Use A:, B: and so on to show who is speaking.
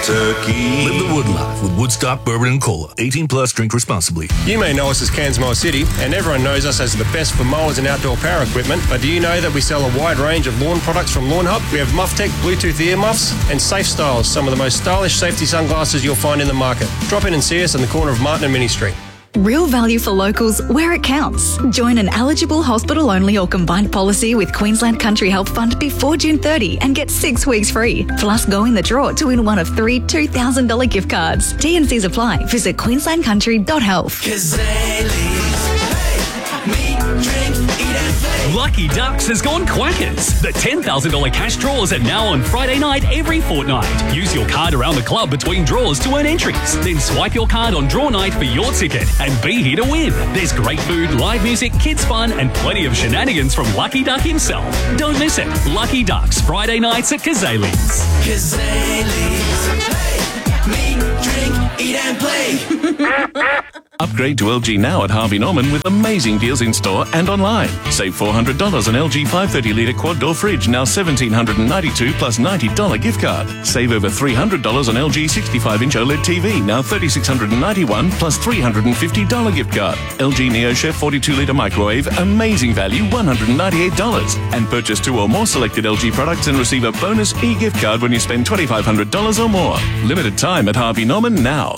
A: Kentucky.
B: Live the wood life with Woodstock Bourbon and Cola. 18 plus, drink responsibly.
C: You may know us as Cairns Mower City, and everyone knows us as the best for mowers and outdoor power equipment, but do you know that we sell a wide range of lawn products from Lawn Hub? We have MuffTech Bluetooth ear muffs and Safe Styles, some of the most stylish safety sunglasses you'll find in the market. Drop in and see us on the corner of Martin and Mini Street.
D: Real value for locals where it counts. Join an eligible hospital-only or combined policy with Queensland Country Health Fund before June 30 and get 6 weeks free. Plus, go in the draw to win one of 3 $2,000 gift cards. T&Cs apply. Visit queenslandcountry.health.
E: Lucky Ducks has gone quackers. The $10,000 cash draws are now on Friday night every fortnight. Use your card around the club between draws to earn entries. Then swipe your card on draw night for your ticket and be here to win. There's great food, live music, kids fun and plenty of shenanigans from Lucky Duck himself. Don't miss it. Lucky Ducks, Friday nights at Kazali's.
F: Meet, drink, eat and play.
G: Upgrade to LG now at Harvey Norman with amazing deals in store and online. Save $400 on LG 530-litre quad-door fridge, now $1,792 plus $90 gift card. Save over $300 on LG 65-inch OLED TV, now $3,691 plus $350 gift card. LG NeoChef 42-litre microwave, amazing value, $198. And purchase 2 or more selected LG products and receive a bonus e-gift card when you spend $2,500 or more. Limited time at Harvey Norman now.